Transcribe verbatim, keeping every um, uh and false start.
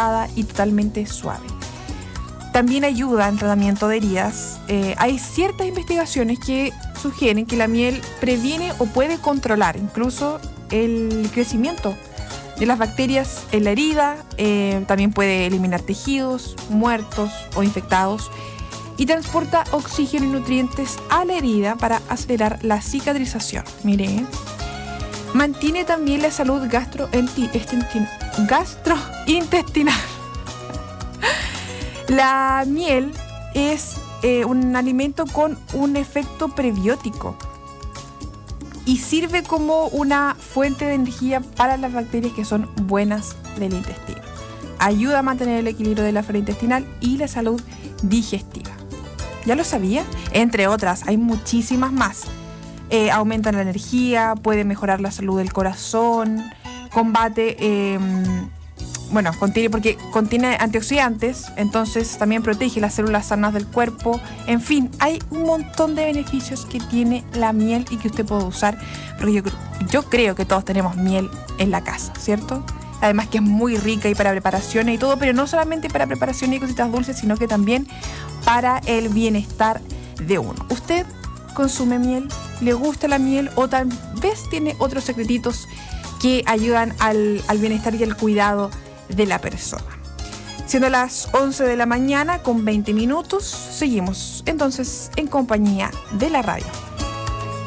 rosada y totalmente suave. También ayuda en tratamiento de heridas. Eh, hay ciertas investigaciones que sugieren que la miel previene o puede controlar incluso el crecimiento de las bacterias en la herida. Eh, también puede eliminar tejidos muertos o infectados y transporta oxígeno y nutrientes a la herida para acelerar la cicatrización. Mire, mantiene también la salud gastrointestinal. La miel es eh, un alimento con un efecto prebiótico y sirve como una fuente de energía para las bacterias que son buenas del intestino. Ayuda a mantener el equilibrio de la flora intestinal y la salud digestiva. ¿Ya lo sabía? Entre otras, hay muchísimas más. Eh, aumenta la energía, puede mejorar la salud del corazón, combate... Eh, Bueno, contiene, porque contiene antioxidantes, entonces también protege las células sanas del cuerpo. En fin, hay un montón de beneficios que tiene la miel y que usted puede usar. Porque yo, yo creo que todos tenemos miel en la casa, ¿cierto? Además que es muy rica y para preparaciones y todo, pero no solamente para preparaciones y cositas dulces, sino que también para el bienestar de uno. ¿Usted consume miel? ¿Le gusta la miel? ¿O tal vez tiene otros secretitos que ayudan al, al bienestar y al cuidado de la persona? Siendo las once de la mañana con veinte minutos, seguimos entonces en compañía de la radio.